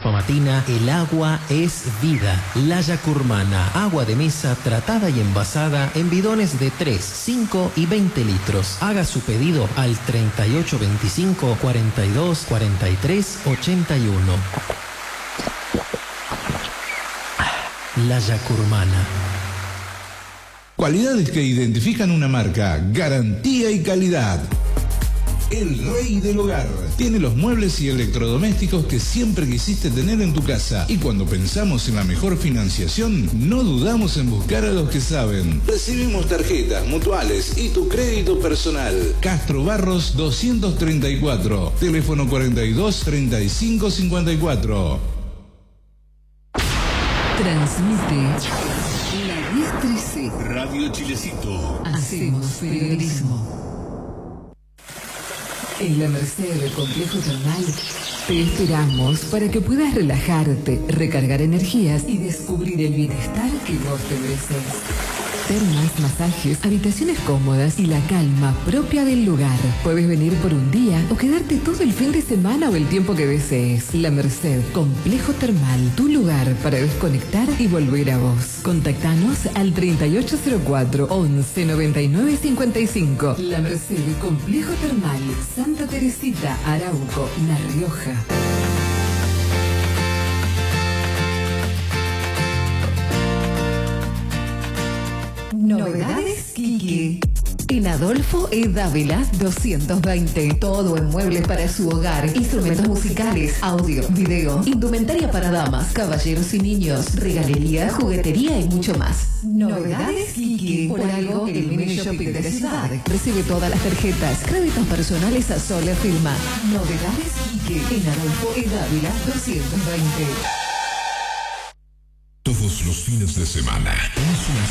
Matina, el agua es vida. La Yacurmana, agua de mesa tratada y envasada en bidones de 3, 5 y 20 litros. Haga su pedido al 3825 42 43 81. La Yacurmana. Cualidades que identifican una marca, garantía y calidad. El Rey del Hogar. Tiene los muebles y electrodomésticos que siempre quisiste tener en tu casa. Y cuando pensamos en la mejor financiación, no dudamos en buscar a los que saben. Recibimos tarjetas, mutuales y tu crédito personal. Castro Barros 234. Teléfono 42 35 54. Transmite la 1013. Radio Chilecito. Hacemos periodismo. En la Merced del Complejo Termal te esperamos para que puedas relajarte, recargar energías y descubrir el bienestar que vos te mereces. Termas, masajes, habitaciones cómodas y la calma propia del lugar. Puedes venir por un día o quedarte todo el fin de semana o el tiempo que desees. La Merced, Complejo Termal, tu lugar para desconectar y volver a vos. Contactanos al 3804 11 99 55. La Merced, Complejo Termal, Santa Teresita, Arauco, La Rioja. Novedades Kiki. En Adolfo E. Dávila 220. Todo en muebles para su hogar, instrumentos musicales, audio, video, indumentaria para damas, caballeros y niños, regalería, juguetería y mucho más. Novedades Kiki. Por algo, el mini shopping de la ciudad. Recibe todas las tarjetas, créditos personales a sola firma. Novedades Kiki. En Adolfo E. Dávila 220. Todos los fines de semana.